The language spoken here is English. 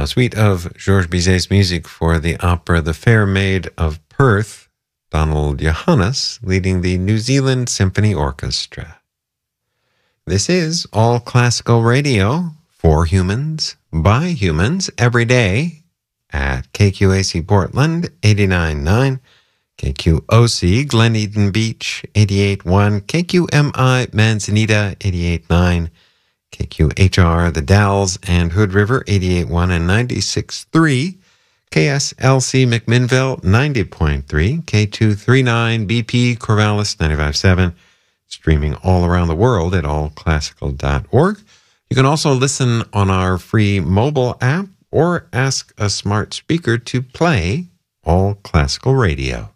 A suite of Georges Bizet's music for the opera The Fair Maid of Perth, Donald Johannes leading the New Zealand Symphony Orchestra. This is All Classical Radio for humans, by humans, every day at KQAC Portland 89.9, KQOC Glen Eden Beach 88.1, KQMI Manzanita 88.9, KQHR The Dalles and Hood River 88.1 and 96.3, KSLC McMinnville 90.3, K239 BP Corvallis 95.7, streaming all around the world at allclassical.org. You can also listen on our free mobile app or ask a smart speaker to play All Classical Radio.